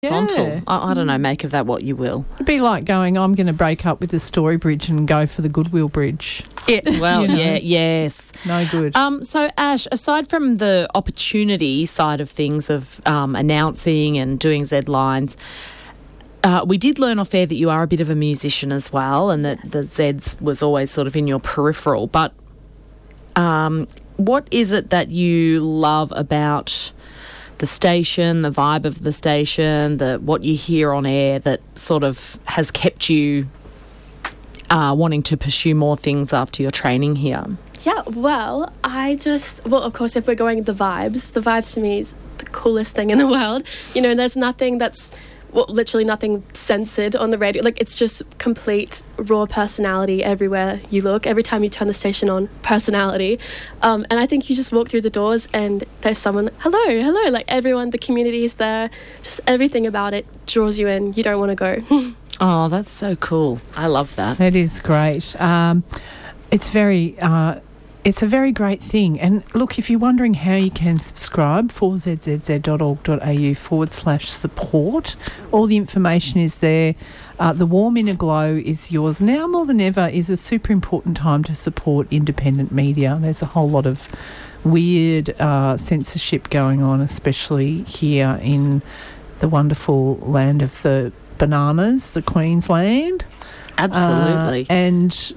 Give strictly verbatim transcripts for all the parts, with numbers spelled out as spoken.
horizontal. I, I don't know, make of that what you will. It'd be like going, I'm going to break up with the Story Bridge and go for the Goodwill Bridge. Yeah, well, You know. yeah, yes. No good. Um, so, Ash, aside from the opportunity side of things of um, announcing and doing Z Lines, uh, we did learn off air that you are a bit of a musician as well, and that the Zeds was always sort of in your peripheral. But um, what is it that you love about the station, the vibe of the station, the what you hear on air that sort of has kept you uh, wanting to pursue more things after your training here? Yeah, well, I just, well, of course, if we're going the vibes, the vibes to me is the coolest thing in the world. You know, there's nothing that's, well, literally nothing censored on the radio. Like, it's just complete raw personality everywhere you look. Every time you turn the station on, personality. Um, and I think you just walk through the doors and there's someone, hello, hello. Like, everyone, the community is there. Just everything about it draws you in. You don't want to go. Oh, that's so cool. I love that. It is great. Um, it's very... Uh, It's a very great thing. And look, if you're wondering how you can subscribe, four z z z dot org dot a u forward slash support. All the information is there. Uh, the Warm Inner Glow is yours. Now more than ever is a super important time to support independent media. There's a whole lot of weird uh, censorship going on, especially here in the wonderful land of the bananas, the Queensland. Absolutely. Uh, and...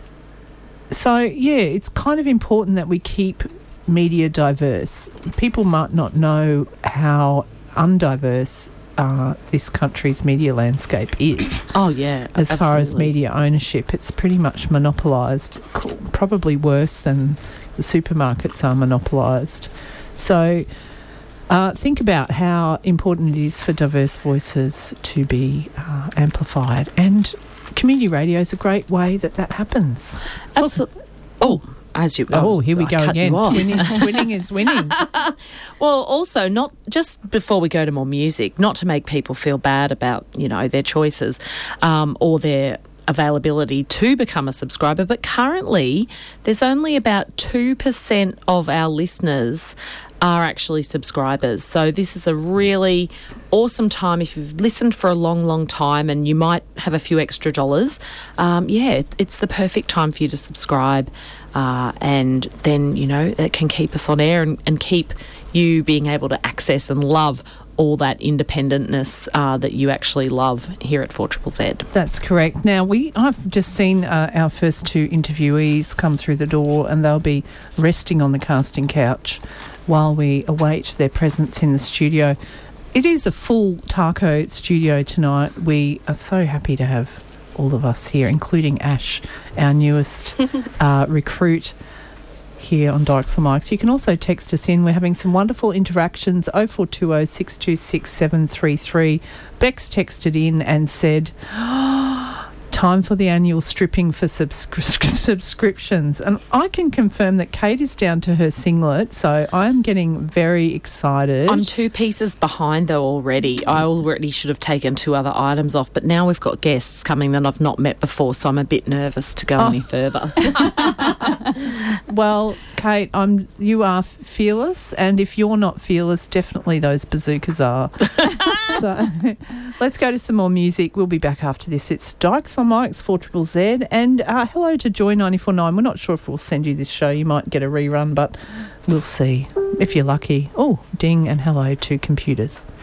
So, yeah, it's kind of important that we keep media diverse. People might not know how undiverse uh, this country's media landscape is. Oh, yeah, As absolutely. far as media ownership, it's pretty much monopolised, probably worse than the supermarkets are monopolised. So uh, think about how important it is for diverse voices to be uh, amplified, and community radio is a great way that that happens. Absolutely. Oh, as you... Oh, here we I go cut again. you off. Twinning, twinning is winning. Well, also, not just before we go to more music, not to make people feel bad about, you know, their choices um, or their availability to become a subscriber, but currently there's only about two percent of our listeners are actually subscribers. So this is a really awesome time if you've listened for a long, long time and you might have a few extra dollars. Um, yeah, it, it's the perfect time for you to subscribe, uh, and then, you know, it can keep us on air and, and keep you being able to access and love all that independentness uh, that you actually love here at four Z Z Z. That's correct. Now, we I've just seen uh, our first two interviewees come through the door, and they'll be resting on the casting couch while we await their presence in the studio. It is a full Taco studio tonight. We are so happy to have all of us here, including Ash, our newest uh, recruit here on Dykes on Mics. You can also text us in. We're having some wonderful interactions. oh four two oh, six two six, seven three three. Bex texted in and said, time for the annual stripping for subscri- subscriptions. And I can confirm that Kate is down to her singlet, so I'm getting very excited. I'm two pieces behind though already. I already should have taken two other items off, but now we've got guests coming that I've not met before, so I'm a bit nervous to go Oh. any further. Well, Kate, I'm. You are fearless, and if you're not fearless, definitely those bazookas are. So let's go to some more music. We'll be back after this. It's Dykes on Mics, four Z Z Z, and uh, hello to Joy ninety-four point nine. We're not sure if we'll send you this show. You might get a rerun, but we'll see if you're lucky. Oh, ding, and hello to computers.